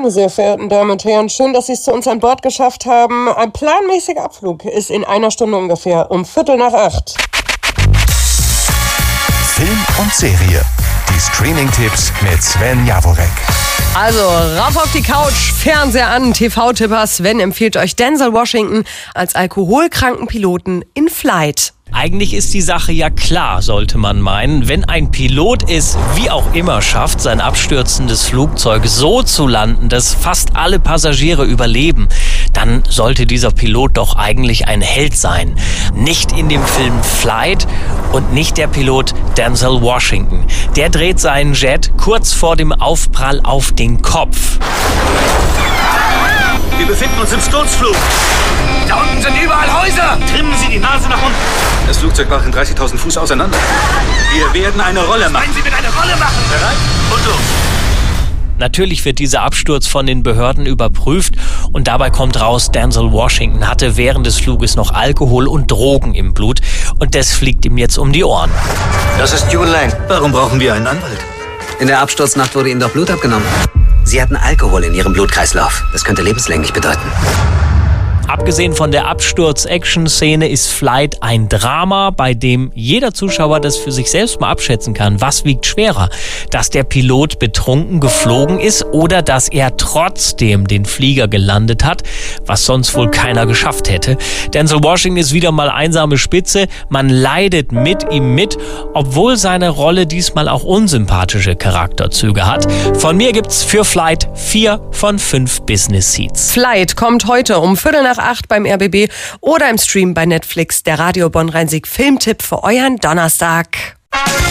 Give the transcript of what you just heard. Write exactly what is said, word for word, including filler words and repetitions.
meine sehr verehrten Damen und Herren. Schön, dass Sie es zu uns an Bord geschafft haben. Ein planmäßiger Abflug ist in einer Stunde ungefähr, um Viertel nach acht. Film und Serie. Die Streaming-Tipps mit Sven Jaworek. Also, rauf auf die Couch, Fernseher an, T V-Tipper. Sven empfiehlt euch Denzel Washington als alkoholkranken Piloten in Flight. Eigentlich ist die Sache ja klar, sollte man meinen. Wenn ein Pilot es wie auch immer schafft, sein abstürzendes Flugzeug so zu landen, dass fast alle Passagiere überleben, dann sollte dieser Pilot doch eigentlich ein Held sein. Nicht in dem Film Flight und nicht der Pilot Denzel Washington. Der dreht seinen Jet kurz vor dem Aufprall auf den Kopf. Wir befinden uns im Sturzflug. Da unten sind überall Häuser. Trimmen Sie die Nase nach unten. Das Flugzeug brach in dreißigtausend Fuß auseinander. Wir werden eine Rolle machen. Wollen Sie mit einer Rolle machen? Bereit? Und los. Natürlich wird dieser Absturz von den Behörden überprüft und dabei kommt raus, Denzel Washington hatte während des Fluges noch Alkohol und Drogen im Blut und das fliegt ihm jetzt um die Ohren. Das ist June Lang. Warum brauchen wir einen Anwalt? In der Absturznacht wurde ihm doch Blut abgenommen. Sie hatten Alkohol in ihrem Blutkreislauf. Das könnte lebenslänglich bedeuten. Abgesehen von der Absturz-Action-Szene ist Flight ein Drama, bei dem jeder Zuschauer das für sich selbst mal abschätzen kann. Was wiegt schwerer? Dass der Pilot betrunken geflogen ist oder dass er trotzdem den Flieger gelandet hat, was sonst wohl keiner geschafft hätte. Denzel Washington ist wieder mal einsame Spitze. Man leidet mit ihm mit, obwohl seine Rolle diesmal auch unsympathische Charakterzüge hat. Von mir gibt's für Flight vier von fünf Business Seats. Flight kommt heute um Viertel nach acht beim R B B oder im Stream bei Netflix. Der Radio Bonn-Rhein-Sieg Filmtipp für euren Donnerstag.